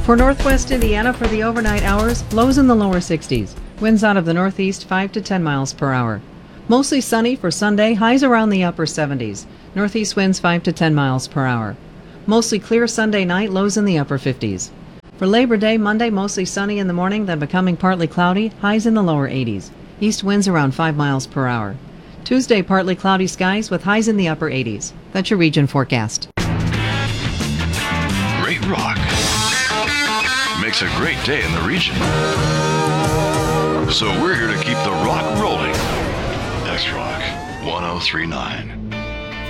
For northwest Indiana for the overnight hours, lows in the lower 60s. Winds out of the northeast 5 to 10 miles per hour. Mostly sunny for Sunday, highs around the upper 70s. Northeast winds 5 to 10 miles per hour. Mostly clear Sunday night, lows in the upper 50s. For Labor Day, Monday, mostly sunny in the morning, then becoming partly cloudy, highs in the lower 80s. East winds around 5 miles per hour. Tuesday, partly cloudy skies with highs in the upper 80s. That's your region forecast. Great rock makes a great day in the region. So we're here to keep the rock rolling. X Rock 1039.